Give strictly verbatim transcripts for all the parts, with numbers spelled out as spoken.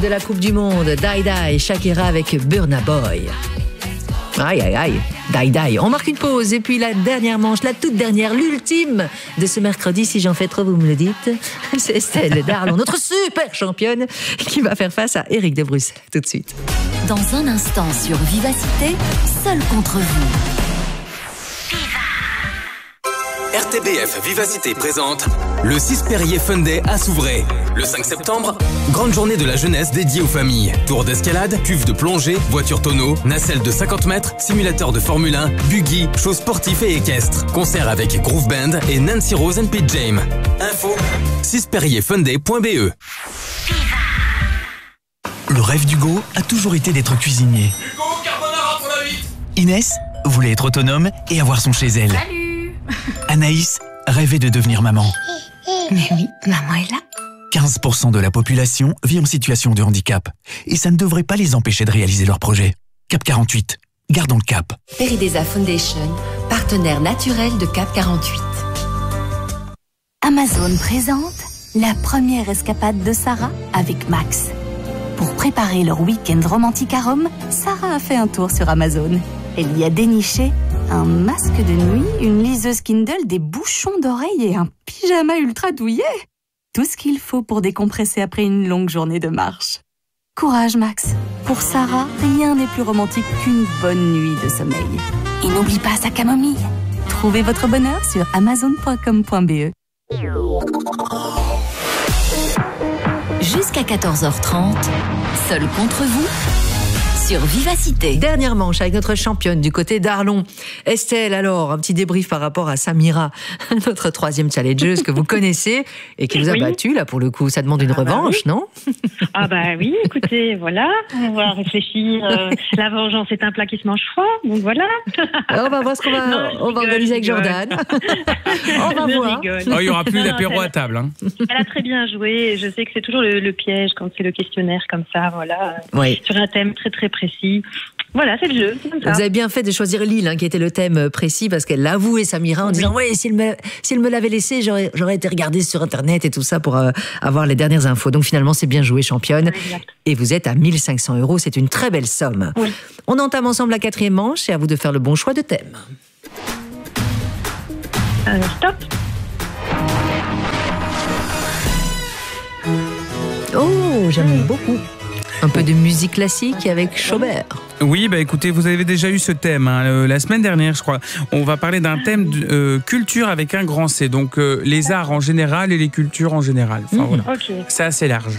De la Coupe du Monde, Die Die, Shakira avec Burna Boy. Aïe, aïe, aïe, Die Die. On marque une pause et puis la dernière manche, la toute dernière, l'ultime de ce mercredi. Si j'en fais trop, vous me le dites. C'est Estelle Darlon, notre super championne, qui va faire face à Eric de Bruxelles. Tout de suite. Dans un instant sur Vivacité, seul contre vous. R T B F Vivacité présente le six Perrier Fun Day à Souvray. Le cinq septembre, grande journée de la jeunesse dédiée aux familles. Tour d'escalade, cuve de plongée, voiture tonneau, nacelle de cinquante mètres, simulateur de Formule un, buggy, shows sportifs et équestres. Concert avec Groove Band et Nancy Rose and Pete James. Info six perrier fun day point b e. Le rêve d'Hugo a toujours été d'être cuisinier. Hugo, carbonara pour la vite. Inès voulait être autonome et avoir son chez elle. Salut. Anaïs rêvait de devenir maman. Mais oui, maman est là. quinze pour cent de la population vit en situation de handicap. Et ça ne devrait pas les empêcher de réaliser leurs projets. Cap quarante-huit. Gardons le cap. Peridesa Foundation, partenaire naturel de Cap quarante-huit. Amazon présente la première escapade de Sarah avec Max. Pour préparer leur week-end romantique à Rome, Sarah a fait un tour sur Amazon. Elle y a déniché un masque de nuit, une liseuse Kindle, des bouchons d'oreilles et un pyjama ultra douillet. Tout ce qu'il faut pour décompresser après une longue journée de marche. Courage Max. Pour Sarah, rien n'est plus romantique qu'une bonne nuit de sommeil. Et n'oublie pas sa camomille. Trouvez votre bonheur sur amazon point com point b e. Jusqu'à quatorze heures trente, seul contre vous, sur Vivacité. Dernière manche avec notre championne du côté d'Arlon. Estelle, alors, un petit débrief par rapport à Samira, notre troisième challengeuse que vous connaissez et qui vous a oui. battu, là, pour le coup. Ça demande une Ah revanche, bah oui. non? Ah bah oui, écoutez, voilà, on va réfléchir. Euh, la vengeance est un plat qui se mange froid, donc voilà. On va voir ce qu'on va, Non, je on va rigole, organiser avec je rigole. Jordan. On va Je voir. rigole. Oh, il n'y aura plus Non, d'apéro elle- à table. Hein. Elle a très bien joué. Je sais que c'est toujours le, le piège quand c'est le questionnaire comme ça, voilà, Oui. sur un thème très très précis. Voilà, c'est le jeu, c'est comme ça. Vous avez bien fait de choisir Lille, hein, qui était le thème précis, parce qu'elle l'a avoué, Samira, en disant, ouais, s'il me, s'il me l'avait laissé, j'aurais, j'aurais été regarder sur Internet et tout ça pour euh, avoir les dernières infos. Donc finalement, c'est bien joué, championne. Exact. Et vous êtes à mille cinq cents euros, c'est une très belle somme. Oui. On entame ensemble la quatrième manche, et à vous de faire le bon choix de thème. Euh, stop. Oh, j'aime beaucoup. Un peu de musique classique avec Schobert. Oui, bah écoutez, vous avez déjà eu ce thème hein, euh, la semaine dernière, je crois. On va parler d'un thème de euh, culture avec un grand C, donc euh, les arts en général et les cultures en général. Enfin, voilà. Ok. C'est assez large.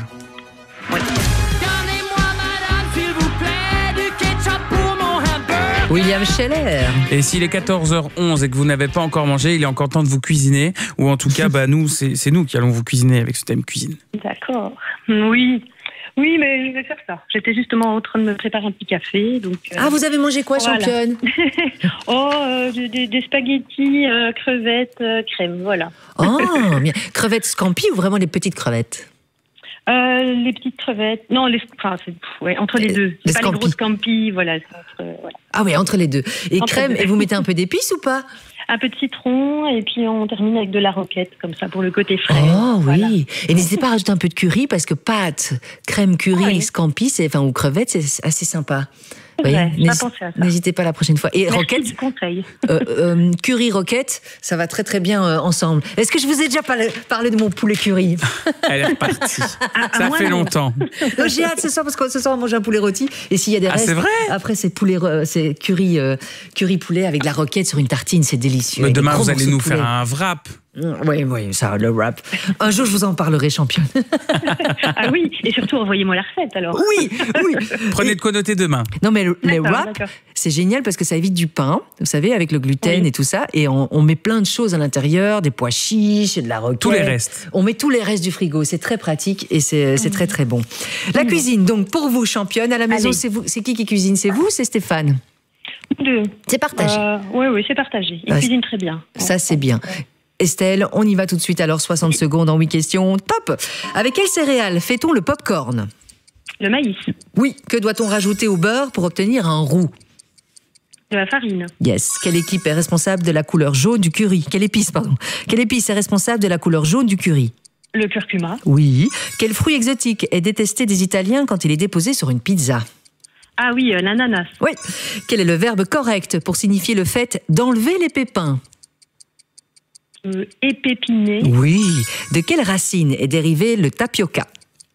William Scheller. Et s'il est quatorze heures onze et que vous n'avez pas encore mangé, il est encore temps de vous cuisiner. Ou en tout cas, bah, nous, c'est, c'est nous qui allons vous cuisiner avec ce thème cuisine. D'accord. Oui. Oui, mais je vais faire ça. J'étais justement en train de me préparer un petit café, donc. euh, Ah, vous avez mangé quoi, Voilà. championne? oh, euh, des, des- des spaghettis, euh, crevettes, euh, crème, voilà. Oh, bien. Crevettes scampi ou vraiment les petites crevettes? Euh, les petites crevettes, non, les, enfin, c'est, pff, ouais, entre les Les- deux. les C'est pas scampi. les grosses scampi, voilà. c'est entre, euh, voilà. Ah oui, entre les deux. Et Entre crème, les deux. et vous mettez un peu d'épices ou pas? Un peu de citron, et puis on termine avec de la roquette, comme ça, pour le côté frais. Oh oui. Voilà. Et n'hésitez pas à rajouter un peu de curry, parce que pâte, crème curry, Oui. scampi, c'est, enfin, ou crevettes, c'est assez sympa. C'est Vous vrai, voyez, j'ai pas n'hésitez- pensé à ça. N'hésitez pas la prochaine fois. Et Merci roquette, du conseil. euh, euh, curry roquette, ça va très très bien euh, ensemble. Est-ce que je vous ai déjà parlé, parlé de mon poulet curry? Elle est repartie. Ah, Ça moi, fait non. longtemps. Non, j'ai hâte ce soir parce que ce soir on mange un poulet rôti et s'il y a des Ah, restes, c'est vrai après c'est poulet, re- c'est curry, euh, curry poulet avec de la roquette sur une tartine, c'est délicieux. Mais Avec des demain, gros vous allez morceaux nous de poulet. faire un wrap. Oui, oui, ça, le wrap. Un jour, je vous en parlerai, championne. Ah oui, et surtout, envoyez-moi la recette, alors. Oui, oui. Prenez de quoi noter demain. Non, mais le- les D'accord, wraps, d'accord. c'est génial parce que ça évite du pain, vous savez, avec le gluten Oui. et tout ça. Et on, on met plein de choses à l'intérieur, des pois chiches, de la roquette. Tous les restes. On met tous les restes du frigo. C'est très pratique et c'est c'est très, très bon. La cuisine, donc, pour vous, championne, à la maison, Allez. c'est vous, c'est qui qui cuisine? C'est vous ou c'est Stéphane? Deux. C'est partagé. Euh, oui, oui, c'est partagé. Il Ah, cuisine très bien. Ça, c'est bien. Estelle, on y va tout de suite. Alors, soixante secondes en huit questions. Top! Avec quelle céréale fait-on le pop-corn? Le maïs, Oui. Que doit-on rajouter au beurre pour obtenir un roux? de la farine, Yes. Quelle équipe est responsable de la couleur jaune du curry? Quelle épice, pardon? Quelle épice est responsable de la couleur jaune du curry? Le curcuma. Oui. Quel fruit exotique est détesté des Italiens quand il est déposé sur une pizza? Ah oui, euh, l'ananas. Oui. Quel est le verbe correct pour signifier le fait d'enlever les pépins? Euh, épépiner. Oui. De quelle racine est dérivé le tapioca?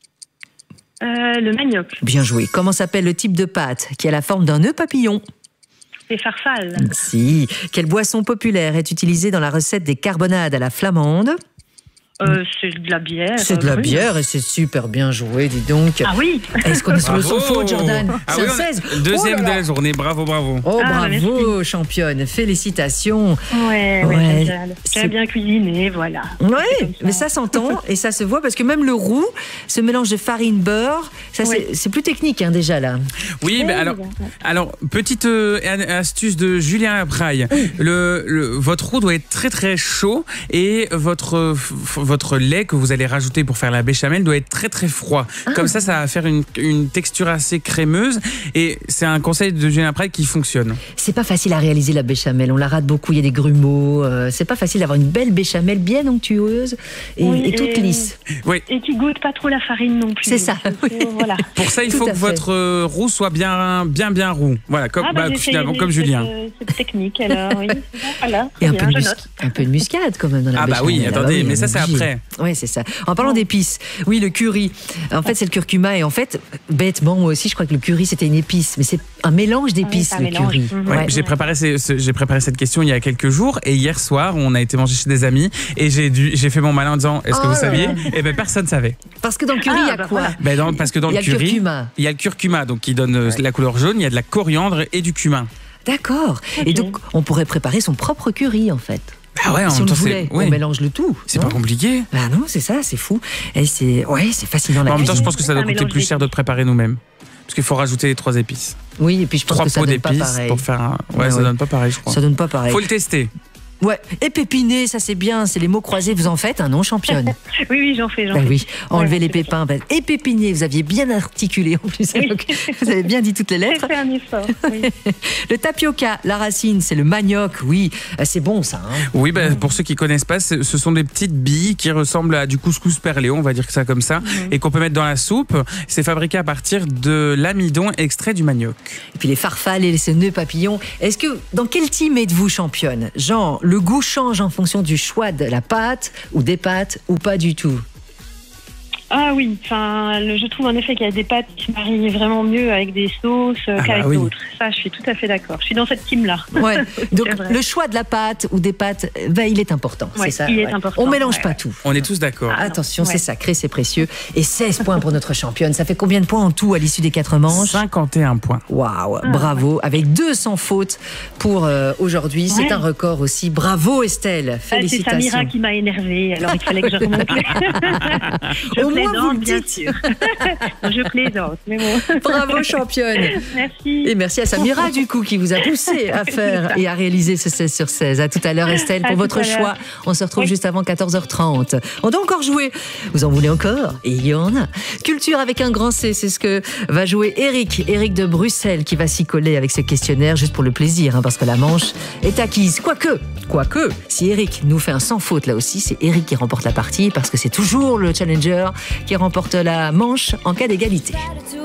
Euh, le manioc. Bien joué. Comment s'appelle le type de pâte qui a la forme d'un nœud papillon? Les farfales. Si. Quelle boisson populaire est utilisée dans la recette des carbonades à la flamande? Euh, c'est de la bière. C'est de la brune. bière et c'est super bien joué, dis donc. Ah oui. Est-ce qu'on est sur le sans Bravo. faute, Jordan? Ah C'est oui, un on a- seize. Deuxième Oh de là là. la journée, bravo, bravo. Oh, Ah, bravo, championne. Félicitations. Ouais, Ouais, ouais, génial. c'est- J'ai bien cuisiné, voilà. Ouais, comme ça. mais ça s'entend et ça se voit parce que même le roux, ce mélange de farine, beurre, ça c'est- Ouais. c'est plus technique hein, déjà là. Oui, mais Ouais, alors, ouais. alors petite euh, astuce de Julien Lapraille. Le, le- votre roux doit être très très chaud et votre, euh, f- votre lait que vous allez rajouter pour faire la béchamel doit être très très froid. Comme ça, ça va faire une, une texture assez crémeuse et c'est un conseil de Julien Lapraille qui fonctionne. C'est pas facile à réaliser la béchamel, on la rate beaucoup, il y a des grumeaux, euh, c'est pas facile d'avoir une belle béchamel bien onctueuse et, Oui, et toute et- lisse. Oui. Et qui goûte pas trop la farine non plus. C'est ça, Donc, oui. euh, Voilà. Pour ça, il Tout faut à que fait. votre euh, roux soit bien bien bien roux. Voilà, comme Ah, bah, bah, j'ai finalement essayé comme cette, Julien. euh, Cette technique, alors, oui. Voilà. Et un Bien, peu, de je mus- note. un peu de muscade quand même dans la Ah bah béchamel. oui, attendez, mais on ça, est c'est obligé. après. Oui, c'est ça. En parlant d'épices, oui, le curry. En fait, c'est le curcuma et en fait, bêtement, moi aussi, je crois que le curry c'était une épice, mais c'est un mélange d'épices, c'est un le mélange. curry. Mhm. Ouais, Ouais. j'ai préparé, ces- ce- j'ai préparé cette question il y a quelques jours et hier soir on a été manger chez des amis et j'ai dû, j'ai fait mon malin en disant est-ce que Oh vous là saviez? là. Et ben personne savait. Parce que dans le curry, Ah, il y a bah quoi voilà. Ben dans- parce que dans Il y le a le curry, curcuma. il y a le curcuma donc qui donne euh, la couleur jaune. Il y a de la coriandre et du cumin. D'accord. Et Ok. donc, on pourrait préparer son propre curry, en fait. Ah ouais, en si on même le temps voulait, c'est, ouais, on mélange le tout. c'est non pas compliqué. Bah non, c'est ça, c'est fou. Et c'est, ouais, c'est fascinant la En même temps, je cuisine. pense que ça doit Un coûter mélange plus cher de le préparer nous-mêmes. Parce qu'il faut rajouter les trois épices. Oui, et puis je pense Trois que ça pots donne pas d'épices pareil. pour faire un. Ouais, Ouais, ça ouais. donne pas pareil, je crois. Ça donne pas pareil. Faut le tester. Ouais. Épépiner, ça c'est bien, c'est les mots croisés. Vous en faites un non, championne? Oui, oui, j'en fais, j'en Bah fais. oui, enlever Ouais, les tout à fait. pépins. Bah, épépiner, vous aviez bien articulé en plus. Oui. Donc, vous avez bien dit toutes les J'ai lettres. fait un effort. Oui. Le tapioca, la racine, c'est le manioc. Oui, euh, c'est bon ça. Hein. Oui, ben, pour ceux qui connaissent pas, c'est- ce sont des petites billes qui ressemblent à du couscous perlé, on va dire ça comme ça, et qu'on peut mettre dans la soupe. C'est fabriqué à partir de l'amidon extrait du manioc. Et puis les farfales et les nœuds papillons. Est-ce que, dans quel team êtes-vous championne? Genre, le goût change en fonction du choix de la pâte ou des pâtes ou pas du tout? Ah oui, enfin, le- je trouve en effet qu'il y a des pâtes qui se marient vraiment mieux avec des sauces euh, Ah qu'avec bah oui. d'autres. Ça, je suis tout à fait d'accord. Je suis dans cette team-là. Ouais. Donc C'est vrai. le choix de la pâte ou des pâtes, ben, il est important. Ouais, c'est ça. il est ouais. important, On mélange ouais, pas ouais. tout. On est tous d'accord. Ah, Attention, Ouais. c'est sacré, c'est précieux. Et seize points pour notre championne. Ça fait combien de points en tout à l'issue des quatre manches? cinquante et un points. Waouh, bravo. Avec deux sans faute pour euh, aujourd'hui. C'est Ouais. un record aussi. Bravo Estelle. Ah, c'est Félicitations. Samira qui m'a énervée, alors il fallait que je remonte. je Au moins, vous plaisante, le bien dites. sûr. je plaisante, mais bon. Bravo championne. Merci. Et merci à Samira du coup qui vous a poussé à faire et à réaliser ce seize sur seize. À tout à l'heure Estelle À pour tout votre à l'heure. choix. On se retrouve Oui. juste avant quatorze heures trente. On doit encore jouer. Vous en voulez encore? Et il y en a. Culture avec un grand C, c'est ce que va jouer Eric. Eric de Bruxelles qui va s'y coller avec ce questionnaire juste pour le plaisir, hein, parce que la manche est acquise. Quoique, quoique, si Eric nous fait un sans faute là aussi, c'est Eric qui remporte la partie parce que c'est toujours le challenger qui remporte la manche en cas d'égalité.